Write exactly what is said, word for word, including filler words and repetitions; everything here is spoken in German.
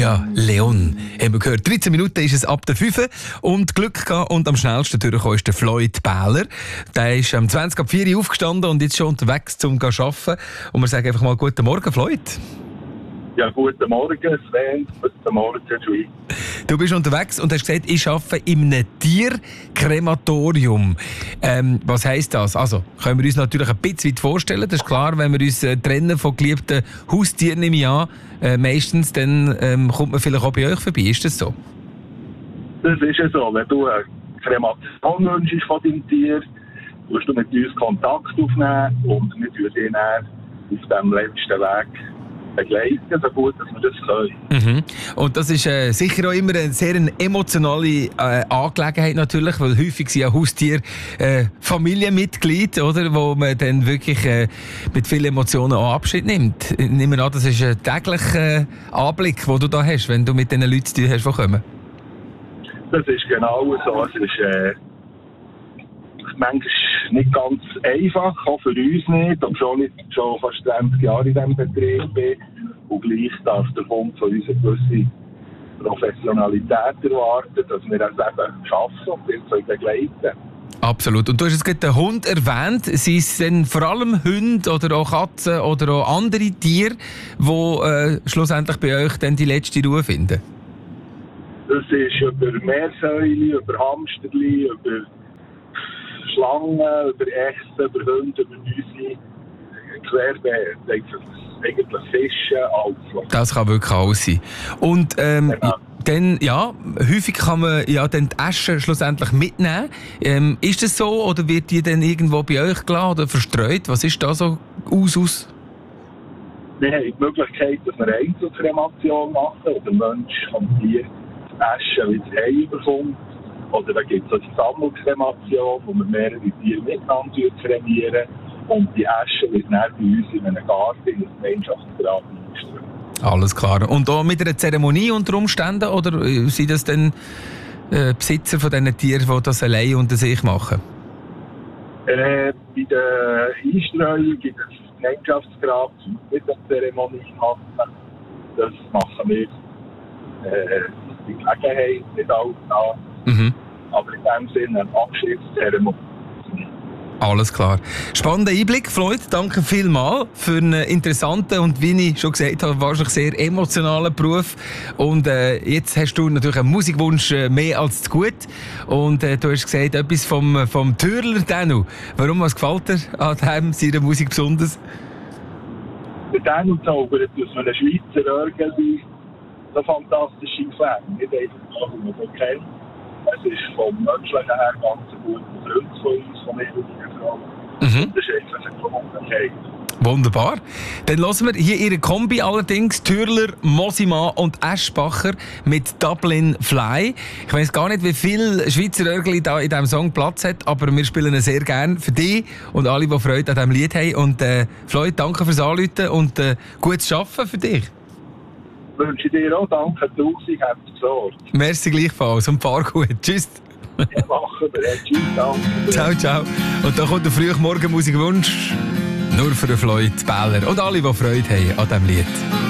Julia Leon haben wir gehört. dreizehn Minuten ist es ab der fünf und Glück gehabt und am schnellsten durchgekommen ist der Floyd Bähler. Der ist am zwanzig ab vier aufgestanden und jetzt schon unterwegs zum Arbeiten. Und wir sagen einfach mal guten Morgen, Floyd. Ja, guten Morgen, Sven. Guten Morgen, Joey. Du bist unterwegs und hast gesagt, ich arbeite in einem Tierkrematorium. Ähm, was heisst das? Also, können wir uns natürlich ein bisschen weit vorstellen. Das ist klar, wenn wir uns äh, trennen von geliebten Haustieren im Jahr, äh, meistens, dann ähm, kommt man vielleicht auch bei euch vorbei. Ist das so? Das ist ja so. Wenn du eine Kremation wünschst von deinem Tier, musst du mit uns Kontakt aufnehmen und wir tun dich dann auf diesem letzten Weg begleiten, so gut, dass wir das können. Mhm. Und das ist äh, sicher auch immer eine sehr eine emotionale äh, Angelegenheit natürlich, weil häufig sind ja Haustiere äh, Familienmitglieder, oder, wo man dann wirklich äh, mit vielen Emotionen auch Abschied nimmt. Ich nehme an, das ist ein täglicher äh, Anblick, den du da hast, wenn du mit den Leuten zu tun hast, die kommen. Das ist genau so. Es ist äh, manchmal nicht ganz einfach, auch für uns nicht, obwohl ich schon fast zwanzig Jahre in diesem Betrieb bin. Und gleich darf der Hund von uns eine gewisse Professionalität erwarten, dass wir das eben schaffen und wir begleiten. Absolut. Und du hast jetzt gerade den Hund erwähnt. Sind es denn vor allem Hunde oder auch Katzen oder auch andere Tiere, die äh, schlussendlich bei euch dann die letzte Ruhe finden? Das ist über Meersäule, über Hamsterli, über Schlangen, über Echsen, über Hunde, über Mäuse, querbeet, eigentlich Fische, alles. Das kann wirklich alles sein. Und ähm, genau. Dann, ja, häufig kann man ja dann die Asche schlussendlich mitnehmen. Ähm, ist das so oder wird die dann irgendwo bei euch gelassen oder verstreut? Was ist da so aus? aus? Wir haben die Möglichkeit, dass wir eine Einzelkremation machen oder der Mensch vom Tier die Asche wieder heimbekommt. Oder da gibt es auch die Sammelkremation, wo wir mehrere Tiere miteinander kremieren. Und die Asche wird dann bei uns in einem Garten in einem Gemeinschaftsgrab eingestrahlt. Alles klar. Und auch mit einer Zeremonie unter Umständen? Oder sind das dann äh, Besitzer von diesen Tieren, die das allein unter sich machen? Äh, bei der Einstreuung gibt es ein Gemeinschaftsgrab mit der Zeremonie machen. Das machen wir äh, die Gelegenheit nicht alles an. Mhm. Aber in dem Sinne eine Abschiedszeremonie. Alles klar. Spannender Einblick, Floyd. Danke vielmals für einen interessanten und, wie ich schon gesagt habe, wahrscheinlich sehr emotionalen Beruf. Und äh, jetzt hast du natürlich einen Musikwunsch äh, mehr als zu gut. Und äh, du hast gesagt, etwas vom, vom Türler Danu. Warum, was gefällt dir an dem, seiner Musik besonders? Der Danu zaubert aus einem Schweizer Örgeli so fantastische Fan. Nicht einfach, wie man so kennt. Es ist vom Menschlichen her ganz ein guter Freund von uns, von mir und meiner Frau. Mhm. Das ist einfach eine Gewohnheit. Wunderbar. Dann hören wir hier ihre Kombi allerdings, Türler, Mosima und Eschbacher mit Dublin Fly. Ich weiss gar nicht, wie viel Schweizer Örgeli da in diesem Song Platz hat, aber wir spielen ihn sehr gerne für dich und alle, die Freude an diesem Lied haben. Und äh, Floyd, danke fürs Anrufen und äh, gutes Arbeiten für dich. Ich wünsche dir auch danke, du sie habt gesorgt. Merci gleichfalls und fahr gut. Tschüss. Ja, machen wir. Tschüss, danke. Ciao, ciao. Und da kommt der frühe Morgenmusikwunsch. Nur für den Floyd Bähler und alle, die Freude haben an diesem Lied.